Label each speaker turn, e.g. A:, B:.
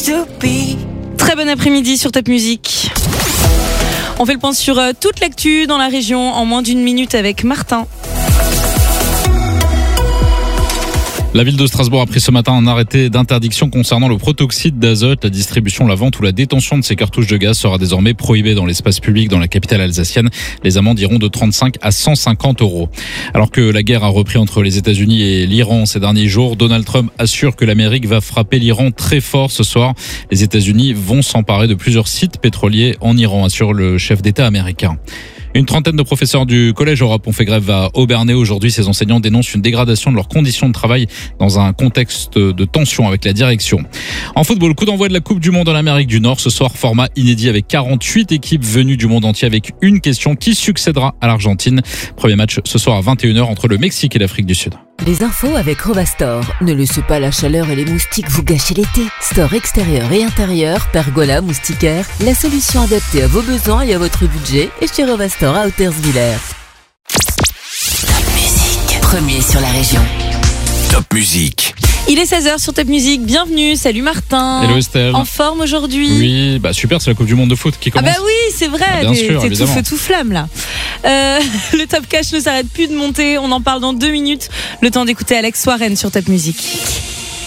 A: to be.
B: Très bon après-midi sur Top Music. On fait le point sur toute l'actu dans la région en moins d'une minute avec Martin.
C: La ville de Strasbourg a pris ce matin un arrêté d'interdiction concernant le protoxyde d'azote. La distribution, la vente ou la détention de ces cartouches de gaz sera désormais prohibée dans l'espace public dans la capitale alsacienne. Les amendes iront de 35 à 150 €. Alors que la guerre a repris entre les États-Unis et l'Iran ces derniers jours, Donald Trump assure que l'Amérique va frapper l'Iran très fort ce soir. Les États-Unis vont s'emparer de plusieurs sites pétroliers en Iran, assure le chef d'État américain. Une trentaine de professeurs du Collège Europe ont fait grève à Obernai. Aujourd'hui, ces enseignants dénoncent une dégradation de leurs conditions de travail dans un contexte de tension avec la direction. En football, coup d'envoi de la Coupe du Monde en Amérique du Nord. Ce soir, format inédit avec 48 équipes venues du monde entier avec une question: qui succédera à l'Argentine? Premier match ce soir à 21h entre le Mexique et l'Afrique du Sud.
D: Les infos avec Rovastor. Ne laissez pas la chaleur et les moustiques vous gâcher l'été. Store extérieur et intérieur, pergola, moustiquaire, la solution adaptée à vos besoins et à votre budget est chez Rovastor à Hauterswiller.
A: Top Music. Premier sur la région.
E: Top Music.
B: Il est 16h sur Top Music, bienvenue, salut Martin.
C: Hello Estelle.
B: En forme aujourd'hui?
C: Oui, super, c'est la Coupe du Monde de foot qui commence.
B: Ah bah oui, c'est vrai,
C: bien sûr,
B: t'es tout
C: évidemment.
B: feu tout flamme là. Le Top Cash ne s'arrête plus de monter, on en parle dans 2 minutes. Le temps d'écouter Alex Warren sur Top Music.